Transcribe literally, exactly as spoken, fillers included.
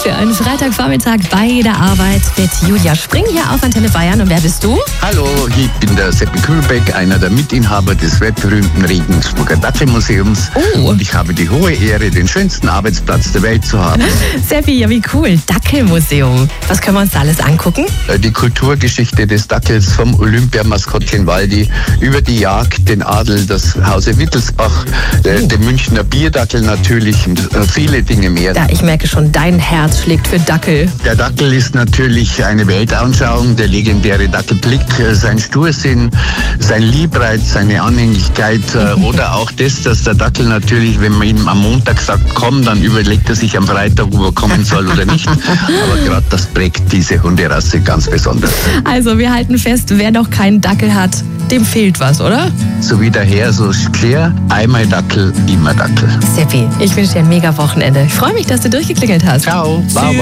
für einen Freitagvormittag bei der Arbeit mit Julia Spring hier auf Antenne Bayern. Und wer bist du? Hallo, ich bin der Seppi Kühlbeck, einer der Mitinhaber des weltberühmten Regensburger Dackelmuseums. Oh. Und ich habe die hohe Ehre, den schönsten Arbeitsplatz der Welt zu haben. Seppi, ja wie cool. Dackelmuseum. Was können wir uns da alles angucken? Die Kulturgeschichte des Dackels vom Olympiamaskottchen Waldi über die Jagd, den Adel, das Hause Wittelsbach, äh, den Münchner Bierdackel natürlich und äh, viele Dinge mehr. Ja, ich merke schon, dein Herz schlägt für Dackel. Der Dackel ist natürlich eine Weltanschauung, der legendäre Dackelblick, äh, sein Stursinn, sein Liebreiz, seine Anhänglichkeit äh, oder auch das, dass der Dackel natürlich, wenn man ihm am Montag sagt, komm, dann überlegt er sich am Freitag, ob er kommen soll oder nicht. Aber gerade das prägt diese Hunderasse ganz besonders. Also wir halten fest, wer noch keinen Dackel hat, dem fehlt was, oder? So wie der Herr, so ist klar, einmal Dackel, immer Dackel. Seppi, ich wünsche dir ein mega Wochenende. Ich freue mich, dass du durchgeklingelt hast. Ciao. Bye.